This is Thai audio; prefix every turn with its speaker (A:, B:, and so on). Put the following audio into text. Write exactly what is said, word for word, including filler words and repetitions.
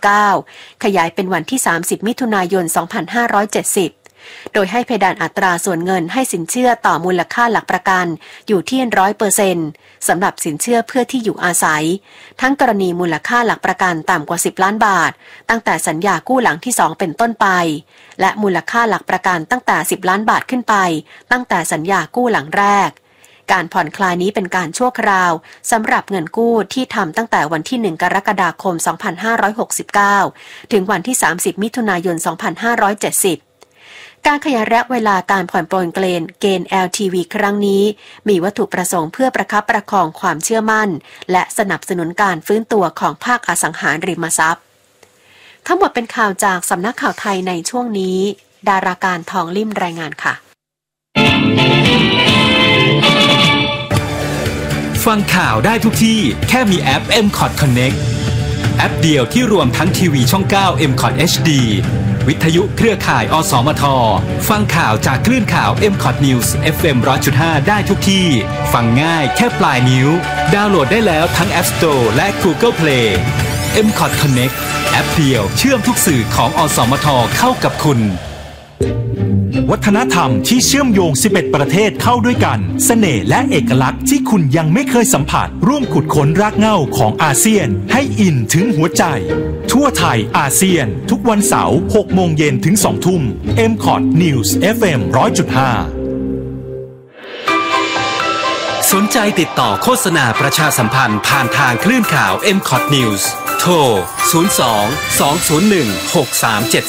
A: เก้าขยายเป็นวันที่สามสิบมิถุนายนสองพันห้าร้อยเจ็ดสิบโดยให้เพดานอัตราส่วนเงินให้สินเชื่อต่อมูลค่าหลักประกันอยู่ที่ ร้อยเปอร์เซ็นต์ สำหรับสินเชื่อเพื่อที่อยู่อาศัยทั้งกรณีมูลค่าหลักประกันต่ำกว่าสิบล้านบาทตั้งแต่สัญญากู้หลังที่สองเป็นต้นไปและมูลค่าหลักประกันตั้งแต่สิบล้านบาทขึ้นไปตั้งแต่สัญญากู้หลังแรกการผ่อนคลายนี้เป็นการชั่วคราวสำหรับเงินกู้ที่ทำตั้งแต่วันที่หนึ่งกรกฎาคมสองพันห้าร้อยหกสิบเก้าถึงวันที่สามสิบมิถุนายนสองพันห้าร้อยเจ็ดสิบการขยายระยะเวลาการผ่อนปลนเกณฑ์เกณฑ์ แอล ที วี ครั้งนี้มีวัตถุประสงค์เพื่อประคับประคองความเชื่อมั่นและสนับสนุนการฟื้นตัวของภาคอสังหาริมทรัพย์ทั้งหมดเป็นข่าวจากสำนักข่าวไทยในช่วงนี้ดาราการทองลิ่มรายงานค่ะ
B: ฟังข่าวได้ทุกที่แค่มีแอป เอ็ม คอท Connect แอปเดียวที่รวมทั้งทีวีช่องเก้า เอ็ม คอท เอช ดี วิทยุเครือข่าย อสมท ฟังข่าวจากคลื่นข่าว เอ็ม คอท News เอฟ เอ็ม หนึ่งร้อยจุดห้า ได้ทุกที่ฟังง่ายแค่ปลายนิ้วดาวน์โหลดได้แล้วทั้ง App Store และ Google Play เอ็ม คอท Connect แอปเดียวเชื่อมทุกสื่อของอสมทเข้ากับคุณวัฒนธรรมที่เชื่อมโยงสิบเอ็ดประเทศเข้าด้วยกันเสน่ห์และเอกลักษณ์ที่คุณยังไม่เคยสัมผัสร่วมขุดค้นรากเหง้าของอาเซียนให้อินถึงหัวใจทั่วไทยอาเซียนทุกวันเสาร์หกโมงเย็นถึงสองทุ่ม เอ็ม คอท News เอฟ เอ็ม หนึ่งร้อยจุดห้า สนใจติดต่อโฆษณาประชาสัมพันธ์ผ่านทางคลื่นข่าว เอ็ม คอท News โทร ศูนย์ สอง สอง ศูนย์ หนึ่ง หก สาม เจ็ด